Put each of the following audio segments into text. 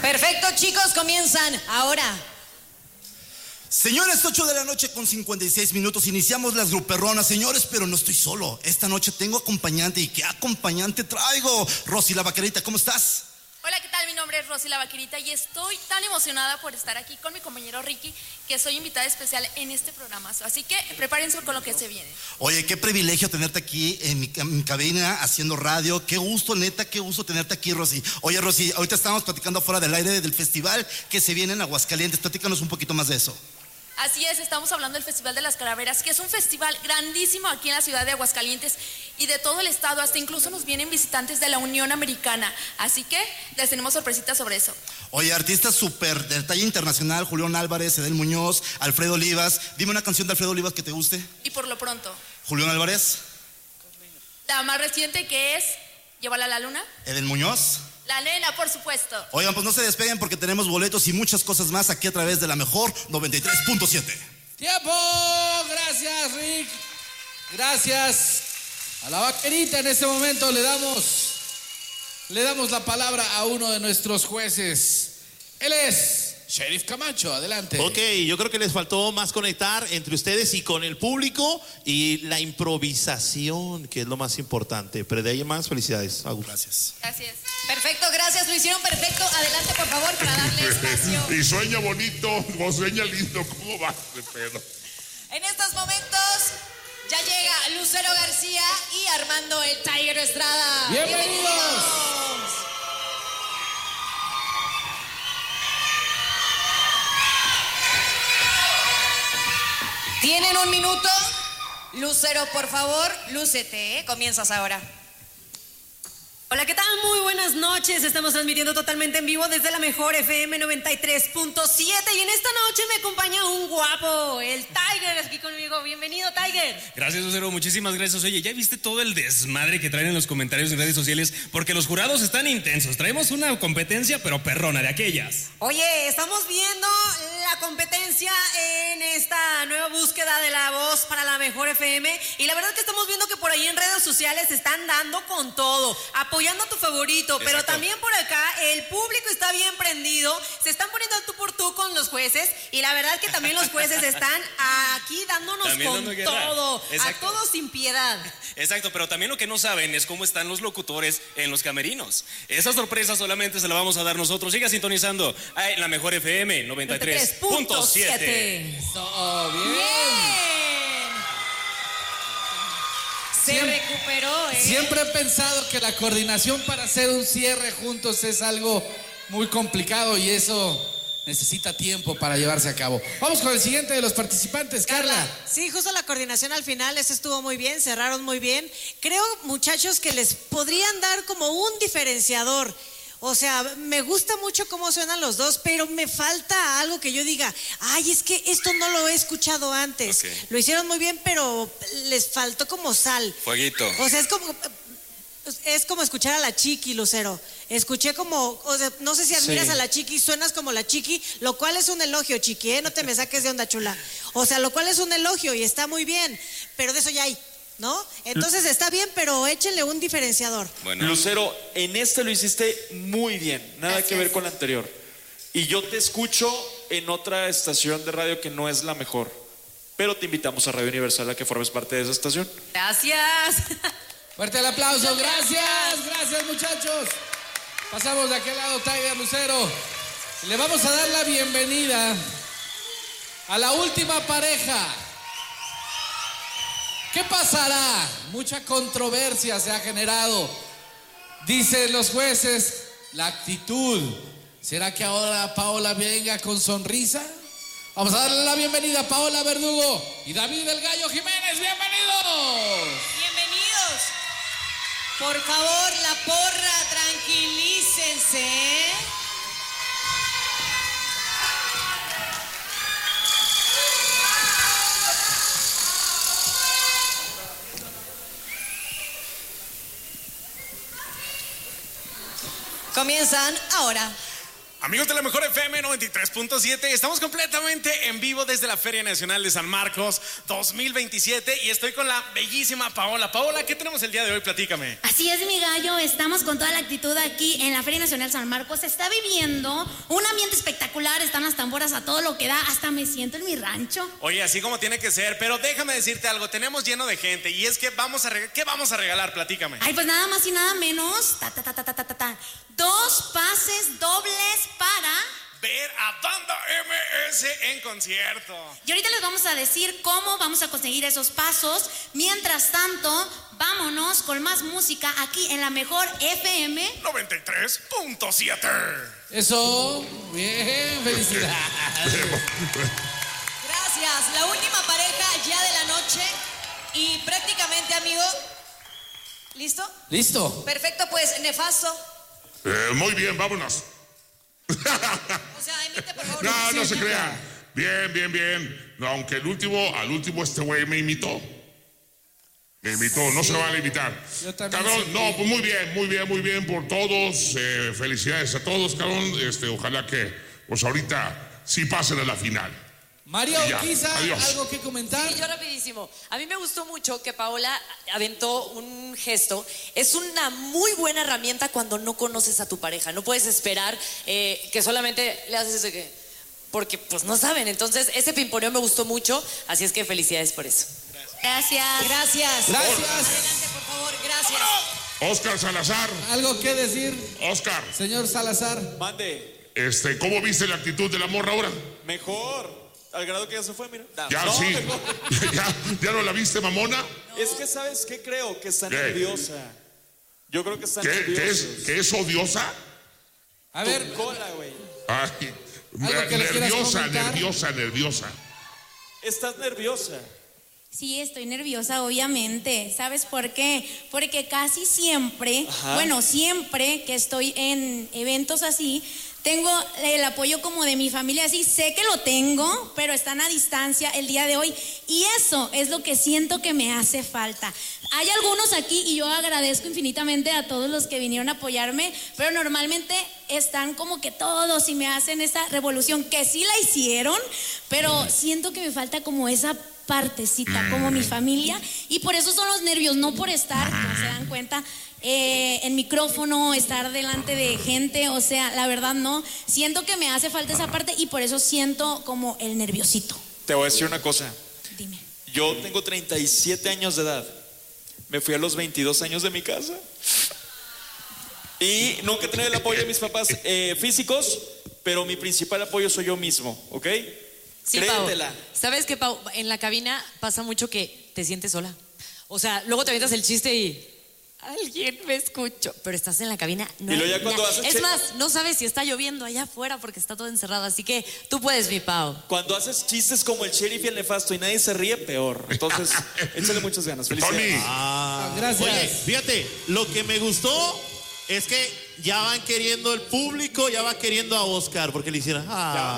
Perfecto, chicos, comienzan ahora. Señores, 8 de la noche con 56 minutos, iniciamos las gruperronas, señores, pero no estoy solo. Esta noche tengo acompañante, ¿y qué acompañante traigo? Rosy la Vaquerita, ¿cómo estás? Hola, ¿qué tal? Mi nombre es Rosy la Vaquerita y estoy tan emocionada por estar aquí con mi compañero Ricky, que soy invitada especial en este programa. Así que prepárense con lo que se viene. Oye, qué privilegio tenerte aquí en mi cabina haciendo radio. Qué gusto, neta, qué gusto tenerte aquí, Rosy. Oye, Rosy, ahorita estábamos platicando fuera del aire del festival que se viene en Aguascalientes. Platícanos un poquito más de eso. Así es, estamos hablando del Festival de las Calaveras, que es un festival grandísimo aquí en la ciudad de Aguascalientes y de todo el estado, hasta incluso nos vienen visitantes de la Unión Americana, así que les tenemos sorpresitas sobre eso. Oye, artistas súper de talla internacional, Julián Álvarez, Edel Muñoz, Alfredo Olivas. Dime una canción de Alfredo Olivas que te guste. Y por lo pronto, Julián Álvarez. la más reciente, que es Llévala a la Luna. Edel Muñoz. La Nena, por supuesto. Oigan, pues no se despeguen porque tenemos boletos y muchas cosas más aquí a través de la mejor 93.7. ¡Tiempo! Gracias, Rick. Gracias a la Vaquerita. En este momento le damos la palabra a uno de nuestros jueces. Él es Sheriff Camacho, adelante. Ok, yo creo que les faltó más conectar entre ustedes y con el público y la improvisación, que es lo más importante. Pero de ahí más, felicidades. Gracias. Gracias. Perfecto, gracias, lo hicieron perfecto. Adelante, por favor, para darle espacio. Y sueña bonito, o sueña lindo, ¿cómo va de pedo? En estos momentos ya llega Lucero García y Armando el Tiger Estrada. ¡Bienvenidos! Tienen un minuto. Lucero, por favor, lúcete, comienzas ahora. Hola, ¿qué tal? Muy buenas noches. Estamos transmitiendo totalmente en vivo desde la mejor FM 93.7 y en esta noche me acompaña un guapo, el Tiger, aquí conmigo. Bienvenido, Tiger. Gracias, Lucero, muchísimas gracias. Oye, ¿ya viste todo el desmadre que traen en los comentarios en redes sociales? Porque los jurados están intensos. Traemos una competencia, pero perrona, de aquellas. Oye, estamos viendo la competencia en esta nueva búsqueda de la voz para la mejor FM y la verdad que estamos viendo que por ahí en redes sociales se están dando con todo, apoyando a tu favorito. Exacto. Pero también por acá el público está bien prendido, se están poniendo tú por tú con los jueces y la verdad que también los jueces están aquí dándonos también con todo, exacto, a todos sin piedad. Exacto, pero también lo que no saben es cómo están los locutores en los camerinos. Esa sorpresa solamente se la vamos a dar nosotros. Siga sintonizando en la mejor FM 93.7. Oh, bien. Se recuperó, ¿eh? Siempre he pensado que la coordinación para hacer un cierre juntos es algo muy complicado y eso necesita tiempo para llevarse a cabo. Vamos con el siguiente de los participantes, Carla. Sí, justo la coordinación al final, eso estuvo muy bien, cerraron muy bien. Creo, muchachos, que les podrían dar como un diferenciador. O sea, me gusta mucho cómo suenan los dos, pero me falta algo que yo diga, ay, es que esto no lo he escuchado antes. Okay. Lo hicieron muy bien, pero les faltó como sal. Fueguito. O sea, es como escuchar a la Chiqui, Lucero. Escuché como, o sea, no sé si admiras a la Chiqui, suenas como la Chiqui, lo cual es un elogio, Chiqui, ¿eh? No te me saques de onda, chula. O sea, lo cual es un elogio y está muy bien, pero de eso ya hay, ¿no? Entonces está bien, pero échenle un diferenciador. Bueno. Lucero, en este lo hiciste muy bien, nada Gracias. Que ver con la anterior. Y yo te escucho en otra estación de radio que no es la mejor, pero te invitamos a Radio Universal a que formes parte de esa estación. Gracias. Fuerte el aplauso, gracias muchachos. Pasamos de aquel lado, Tiger, Lucero. Le vamos a dar la bienvenida a la última pareja. ¿Qué pasará? Mucha controversia se ha generado. Dicen los jueces, la actitud. ¿Será que ahora Paola venga con sonrisa? Vamos a darle la bienvenida a Paola Verdugo y David el Gallo Jiménez. ¡Bienvenidos! Bienvenidos. Por favor, la porra, tranquilícense. Comienzan ahora. Amigos de la Mejor FM 93.7, estamos completamente en vivo desde la Feria Nacional de San Marcos 2027 y estoy con la bellísima Paola. Paola, ¿qué tenemos el día de hoy? Platícame. Así es, mi gallo, estamos con toda la actitud aquí en la Feria Nacional San Marcos. Se está viviendo un ambiente espectacular, están las tamboras a todo lo que da, hasta me siento en mi rancho. Oye, así como tiene que ser, pero déjame decirte algo, tenemos lleno de gente y es que ¿qué vamos a regalar? Platícame. Ay, pues nada más y nada menos, 2 pases dobles para ver a Banda MS en concierto. Y ahorita les vamos a decir cómo vamos a conseguir esos pasos. Mientras tanto, vámonos con más música aquí en la Mejor FM 93.7. Eso, bien, felicidades. Gracias, la última pareja ya de la noche y prácticamente, amigo, ¿listo? Listo. Perfecto, pues, Nefasto. Muy bien, vámonos. O sea, emite por favor. No se crea. Bien. No, aunque al último este güey me imitó. No se vale imitar. Cabrón, no, pues muy bien por todos. Felicidades a todos, cabrón. Ojalá que, pues ahorita sí pasen a la final. María Urquiza, ¿algo que comentar? Sí, yo rapidísimo. A mí me gustó mucho que Paola aventó un gesto. Es una muy buena herramienta cuando no conoces a tu pareja. No puedes esperar que solamente le haces ese que... Porque pues no saben. Entonces ese pimponeo me gustó mucho. Así es que felicidades por eso. Gracias. Adelante, por favor, gracias. Oscar Salazar. ¿Algo que decir? Oscar. Señor Salazar. Mande. ¿Cómo viste la actitud de la morra ahora? Mejor. Al grado que ya se fue, mira. Ya no la viste, mamona. Es que, ¿sabes qué creo? Que está nerviosa. Yo creo que está nerviosa. ¿Que es odiosa? A ver. Cola, güey. Ay, nerviosa. Estás nerviosa. Sí, estoy nerviosa, obviamente. ¿Sabes por qué? Porque casi siempre, siempre que estoy en eventos así, tengo el apoyo como de mi familia, así sé que lo tengo, pero están a distancia el día de hoy y eso es lo que siento que me hace falta. Hay algunos aquí y yo agradezco infinitamente a todos los que vinieron a apoyarme, pero normalmente están como que todos y me hacen esa revolución que sí la hicieron, pero siento que me falta como esa partecita, como mi familia, y por eso son los nervios, no por estar, no se dan cuenta, en micrófono, estar delante de gente, o sea, la verdad no, siento que me hace falta esa parte y por eso siento como el nerviosito. Te voy a decir una cosa. Dime. Yo tengo 37 años de edad. Me fui a los 22 años de mi casa. Y nunca he tenido el apoyo de mis papás físicos, pero mi principal apoyo soy yo mismo, ¿ok? Sí, créetela. Pau. ¿Sabes qué, Pau? En la cabina pasa mucho que te sientes sola. O sea, luego te avientas el chiste y... Alguien me escuchó. Pero estás en la cabina. No, y luego ya cuando haces... Es más, no sabes si está lloviendo allá afuera porque está todo encerrado. Así que tú puedes, mi Pau. Cuando haces chistes como el sheriff y el nefasto y nadie se ríe, peor. Entonces, échale muchas ganas. Felicidades. Gracias. Oye, fíjate, lo que me gustó es que ya van queriendo el público, ya va queriendo a Oscar porque le hicieron...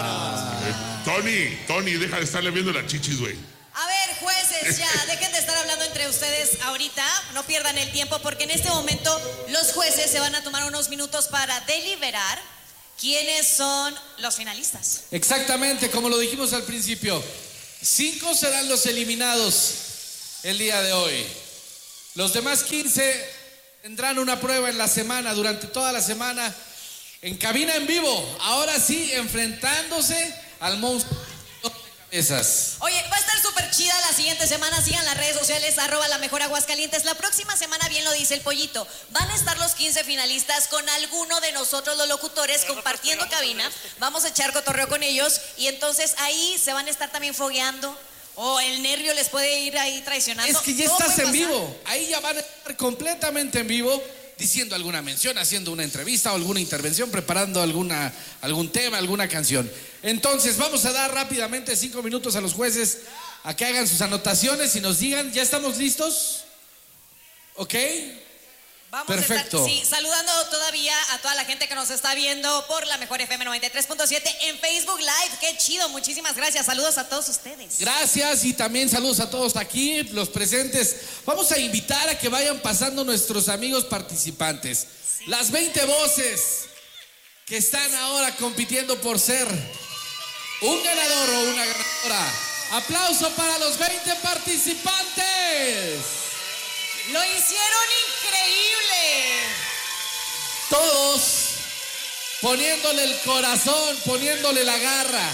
Tony, deja de estarle viendo las chichis, güey. A ver, jueces, ya, dejen de estar hablando entre ustedes ahorita, no pierdan el tiempo porque en este momento los jueces se van a tomar unos minutos para deliberar quiénes son los finalistas. Exactamente, como lo dijimos al principio, 5 serán los eliminados el día de hoy. Los demás 15 tendrán una prueba en la semana, durante toda la semana, en cabina en vivo. Ahora sí, enfrentándose al monstruo de cabezas. Oye, va a estar súper chida la siguiente semana. Sigan las redes sociales, @LaMejorAguascalientes. La próxima semana, bien lo dice el pollito, van a estar los 15 finalistas con alguno de nosotros los locutores compartiendo cabina. Vamos a echar cotorreo con ellos y entonces ahí se van a estar también fogueando. O el nervio les puede ir ahí traicionando. Es que ya estás en vivo. Ahí ya van a estar completamente en vivo, diciendo alguna mención, haciendo una entrevista o alguna intervención, preparando algún tema, alguna canción. Entonces vamos a dar rápidamente 5 minutos a los jueces a que hagan sus anotaciones y nos digan, ¿ya estamos listos? ¿Ok? Vamos perfecto. a estar, sí, saludando todavía a toda la gente que nos está viendo por la Mejor FM 93.7 en Facebook Live. Qué chido, muchísimas gracias. Saludos a todos ustedes. Gracias y también saludos a todos aquí, los presentes. Vamos a invitar a que vayan pasando nuestros amigos participantes. Sí. Las 20 voces que están ahora compitiendo por ser un ganador o una ganadora. Aplauso para los 20 participantes. Lo hicieron increíble. Todos poniéndole el corazón, poniéndole la garra.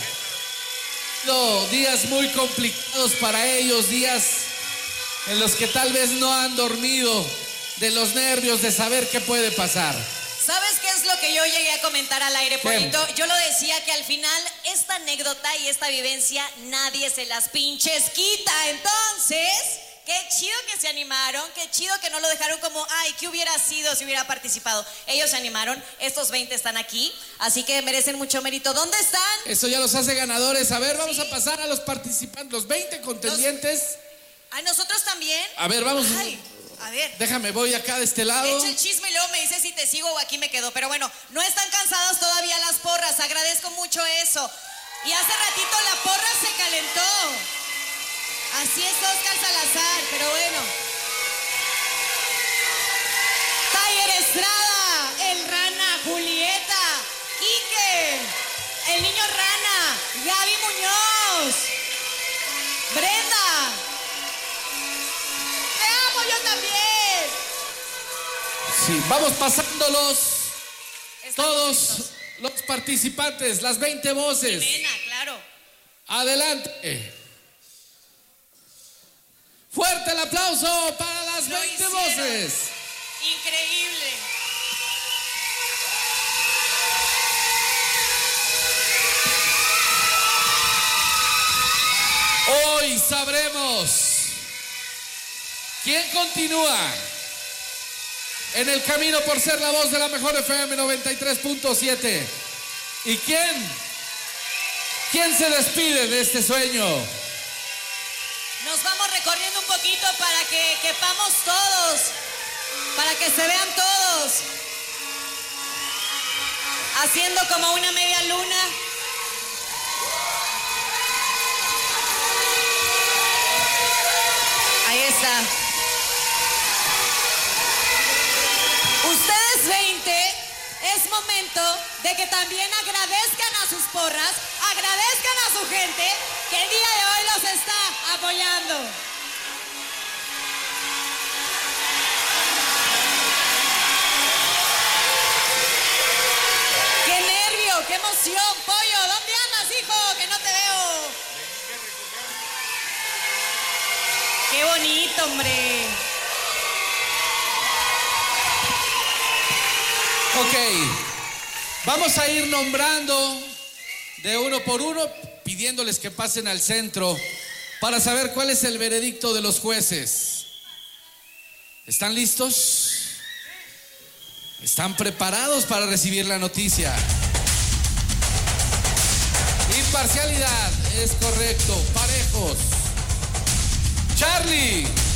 Días muy complicados para ellos, días en los que tal vez no han dormido de los nervios de saber qué puede pasar. ¿Sabes qué es lo que yo llegué a comentar al aire, Pollito? Yo lo decía que al final esta anécdota y esta vivencia nadie se las pinches quita. Entonces, qué chido que se animaron, qué chido que no lo dejaron como, ay, ¿qué hubiera sido si hubiera participado? Ellos se animaron, estos 20 están aquí, así que merecen mucho mérito. ¿Dónde están? Eso ya los hace ganadores. A ver, vamos a pasar a los participantes, los 20 contendientes. Ay, ¿nosotros también? A ver, vamos. Ay, a ver. Déjame, voy acá de este lado. Echa el chisme y luego me dices si te sigo o aquí me quedo. Pero bueno, no están cansadas todavía las porras, agradezco mucho eso. Y hace ratito la porra se calentó. Así es Oscar Salazar, pero bueno. Tayer Estrada, el Rana, Julieta, Quique, el niño Rana, Gaby Muñoz, Brenda. Te amo yo también. Sí, vamos pasándolos. Todos los participantes, las 20 voces. Jimena, claro. Adelante. Fuerte el aplauso para las 20 voces. Increíble. Hoy sabremos quién continúa en el camino por ser la voz de la mejor FM 93.7 y quién se despide de este sueño. Nos vamos recorriendo un poquito para que quepamos todos, para que se vean todos. Haciendo como una media luna. Ahí está. Ustedes 20, es momento de que también agradezcan a sus porras, agradezcan a su gente que el día de hoy los está apoyando. ¡Qué nervio! ¡Qué emoción! Pollo, ¿dónde andas, hijo? Que no te veo. ¡Qué bonito, hombre! Ok, vamos a ir nombrando de uno por uno, pidiéndoles que pasen al centro para saber cuál es el veredicto de los jueces. ¿Están listos? ¿Están preparados para recibir la noticia? Imparcialidad, es correcto. Parejos. Charlie.